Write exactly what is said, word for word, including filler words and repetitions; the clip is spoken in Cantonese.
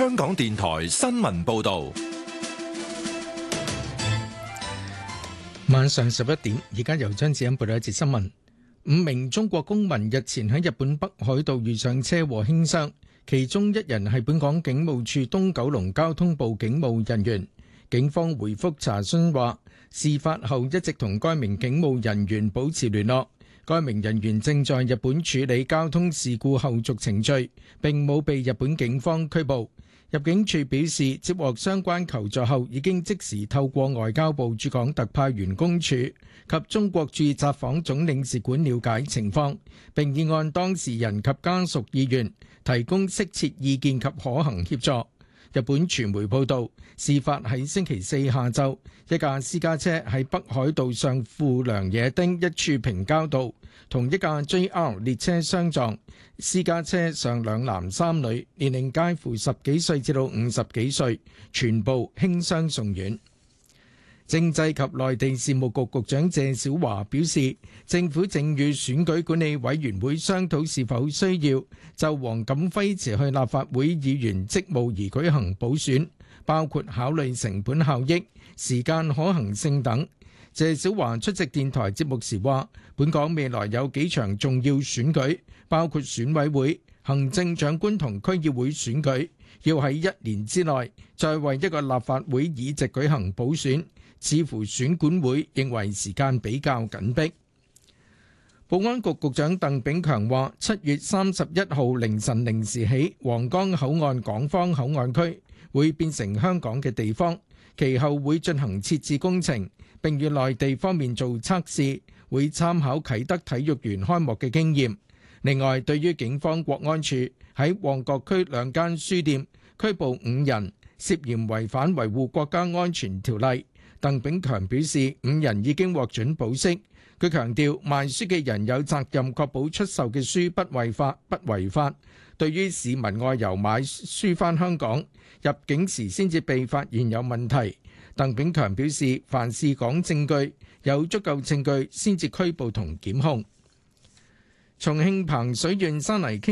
香港電台新聞報道。 晚上十一點，而家由張子欣報道一節新聞。五名中國公民日前喺日本北海道遇上車禍輕傷，其中一人係本港警務處東九龍交通部警務人員。警方回覆查詢話，事發後一直同該名警務人員保持聯絡，該名人員正在日本處理交通事故後續程序，並冇被日本警方拘捕。入境處表示，接獲相關求助後，已經即時透過外交部駐港特派員公署及中國駐札幌總領事館了解情況，並已按當事人及家屬意願提供適切意見及可行協助。日本傳媒報道，事發喺星期四下晝，一架私家車喺北海道上富良野町一處平交道同一架 J R 列車相撞，私家車上兩男三女，年齡介乎十幾歲至到五十幾歲，全部輕傷送院。政制及內地事務局局長謝小華表示，政府正與選舉管理委員會商討是否需要就黃錦輝辭去立法會議員職務而舉行補選，包括考慮成本效益、時間可行性等。謝小華出席電台節目時話，本港未來有幾場重要選舉，包括選委會、行政長官同區議會選舉，要喺一年之內再為一個立法會議席舉行補選。似乎選管會認為時間比較緊迫。保安局局長鄧炳強話，七月三十一號凌晨零時起，皇崗口岸港方口岸區會變成香港嘅地方，其後會進行設置工程，並與內地方面做測試，會參考啟德體育園開幕嘅經驗。另外，對於警方國安處喺旺角區兩間書店拘捕五人，涉嫌違反維護國家安全條例。鄧炳強表示，五人已經獲准保釋。佢強調，賣書嘅人有責任確保出售嘅書不違法、不違法。對於市民外遊買書返香港，入境時先至被發現有問題，鄧炳強表示，凡事講證據，有足夠證據先至拘捕同檢控。重慶彭水縣山泥傾